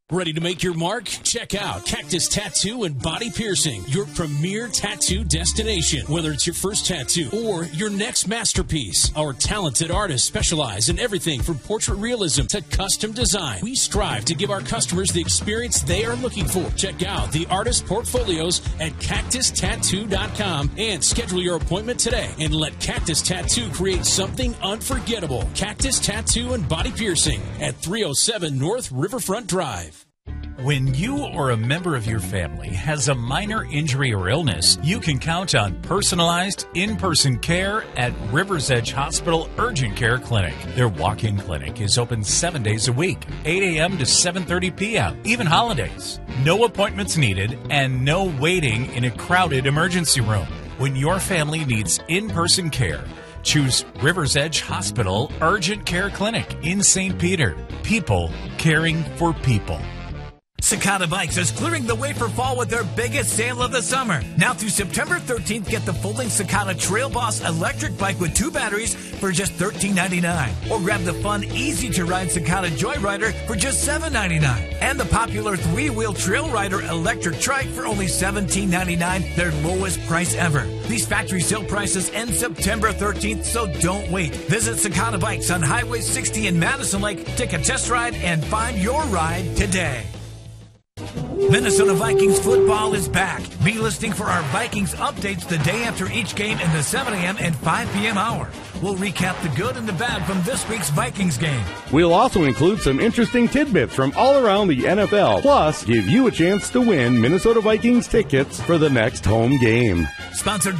Ready to make your mark? Check out Cactus Tattoo and Body Piercing, your premier tattoo destination. Whether it's your first tattoo or your next masterpiece, our talented artists specialize in everything from portrait realism to custom design. We strive to give our customers the experience they are looking for. Check out the artist portfolios at cactustattoo.com and schedule your appointment today and let Cactus Tattoo create something unforgettable. Cactus Tattoo and Body Piercing at 307 North Riverfront Drive. When you or a member of your family has a minor injury or illness, you can count on personalized, in-person care at Rivers Edge Hospital Urgent Care Clinic. Their walk-in clinic is open 7 days a week, 8 a.m. to 7:30 p.m., even holidays. No appointments needed and no waiting in a crowded emergency room. When your family needs in-person care, choose Rivers Edge Hospital Urgent Care Clinic in St. Peter. People caring for people. Sakata Bikes is clearing the way for fall with their biggest sale of the summer. Now through September 13th, get the folding Sakata Trail Boss electric bike with 2 batteries for just $13.99. Or grab the fun, easy-to-ride Sakata Joyrider for just $7.99. And the popular 3-wheel Trail Rider electric trike for only $17.99, their lowest price ever. These factory sale prices end September 13th, so don't wait. Visit Sakata Bikes on Highway 60 in Madison Lake. Take a test ride and find your ride today. Minnesota Vikings football is back. Be listening for our Vikings updates the day after each game in the 7 a.m. and 5 p.m. hour. We'll recap the good and the bad from this week's Vikings game. We'll also include some interesting tidbits from all around the NFL, plus give you a chance to win Minnesota Vikings tickets for the next home game. Sponsored